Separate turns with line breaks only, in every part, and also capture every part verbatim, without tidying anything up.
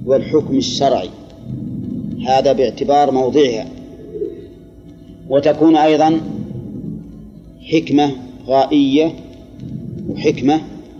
والحكم الشرعي، هذا باعتبار موضعها. وتكون أيضا حكمة غائية وحكمة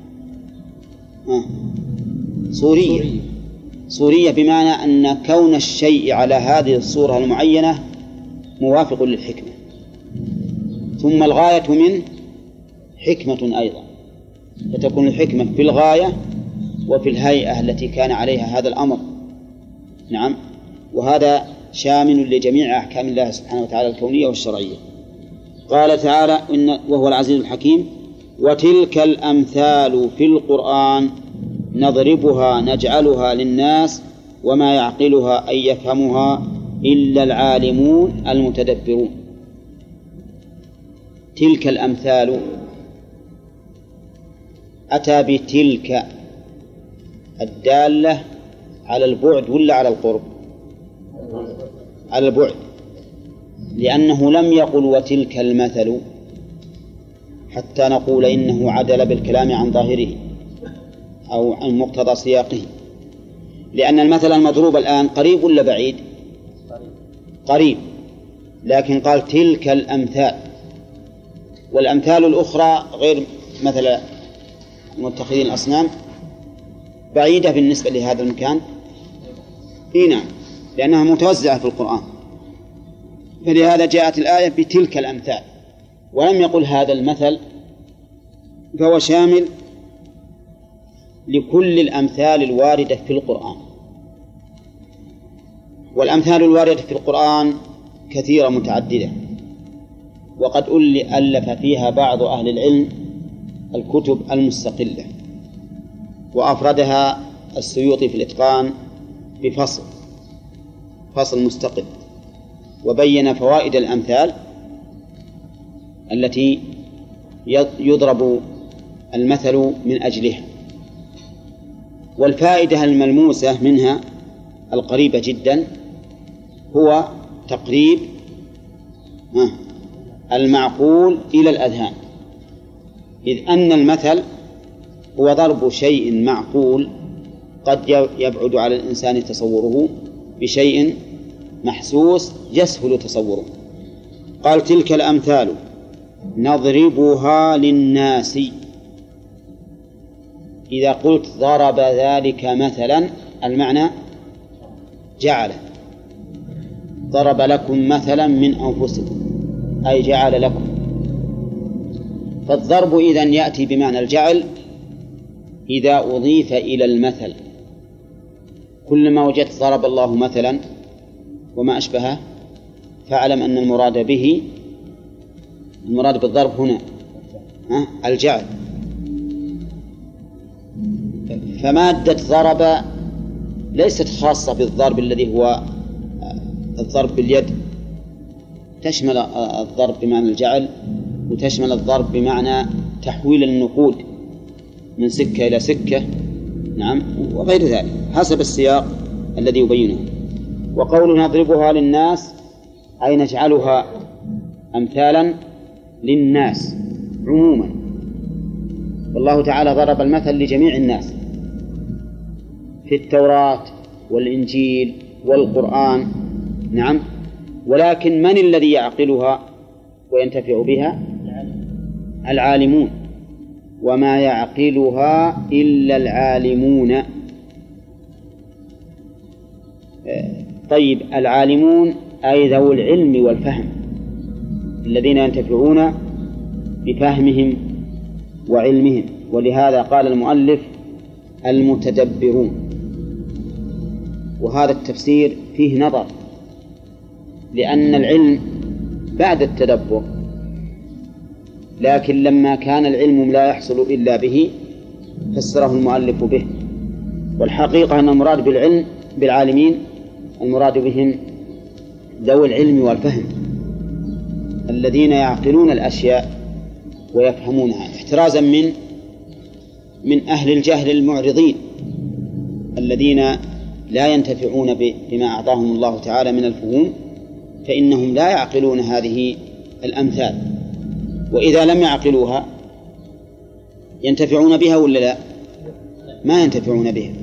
صورية. صورية بمعنى أن كون الشيء على هذه الصورة المعينة موافق للحكمة. ثم الغاية منه حكمة أيضا، فتكون الحكمة في الغاية وفي الهيئة التي كان عليها هذا الأمر. نعم، وهذا شامل لجميع أحكام الله سبحانه وتعالى الكونية والشرعية. قال تعالى إن وهو العزيز الحكيم: وتلك الأمثال في القرآن نضربها نجعلها للناس وما يعقلها أي يفهمها إلا العالمون المتدبرون. تلك الأمثال أتى بتلك الدالة على البعد ولا على القرب؟ على البعد، لأنه لم يقل وتلك المثل حتى نقول إنه عدل بالكلام عن ظاهره أو عن مقتضى سياقه، لأن المثل المضروب الآن قريب ولا بعيد؟ قريب، لكن قال تلك الأمثال، والأمثال الأخرى غير مثل المتخذين الأصنام بعيدة بالنسبة لهذا المكان. إيه نعم، لأنها متوزعة في القرآن، فلهذا جاءت الآية بتلك الأمثال، ولم يقل هذا المثل، فهو شامل لكل الأمثال الواردة في القرآن. والأمثال الواردة في القرآن كثيرة متعددة، وقد ألف فيها بعض أهل العلم الكتب المستقلة، وأفردها السيوطي في الإتقان بفصل فصل مستقل، وبين فوائد الأمثال التي يضرب المثل من أجلها. والفائدة الملموسة منها القريبة جدا هو تقريب المعقول إلى الأذهان، إذ أن المثل هو ضرب شيء معقول قد يبعد على الإنسان تصوره بشيء محسوس يسهل تصوره. قال تلك الأمثال نضربها للناس. إذا قلت ضرب ذلك مثلا المعنى جعل، ضرب لكم مثلا من أنفسكم أي جعل لكم. فالضرب إذن يأتي بمعنى الجعل إذا أضيف إلى المثل. كلما وجدت ضرب الله مثلا وما أشبهه فاعلم أن المراد به المراد بالضرب هنا الجعل. فمادة ضرب ليست خاصة بالضرب الذي هو الضرب باليد، تشمل الضرب بمعنى الجعل، وتشمل الضرب بمعنى تحويل النقود من سكة إلى سكة، نعم، وغير ذلك حسب السياق الذي يبينه. وقول نضربها للناس أي نجعلها أمثالا للناس عموما، والله تعالى ضرب المثل لجميع الناس في التوراة والإنجيل والقرآن، نعم، ولكن من الذي يعقلها وينتفع بها؟ العالمون، وما يعقلها إلا العالمون. طيب، العالمون أي ذو العلم والفهم الذين ينتفعون بفهمهم وعلمهم، ولهذا قال المؤلف المتدبرون. وهذا التفسير فيه نظر، لأن العلم بعد التدبر، لكن لما كان العلم لا يحصل إلا به فسره المؤلف به. والحقيقة أن المراد بالعلم بالعالمين المراد بهم ذوي العلم والفهم الذين يعقلون الأشياء ويفهمونها، احترازا من من أهل الجهل المعرضين الذين لا ينتفعون بما أعطاهم الله تعالى من الفهوم، فإنهم لا يعقلون هذه الأمثال. وإذا لم يعقلوها ينتفعون بها ولا لا؟ ما ينتفعون بها.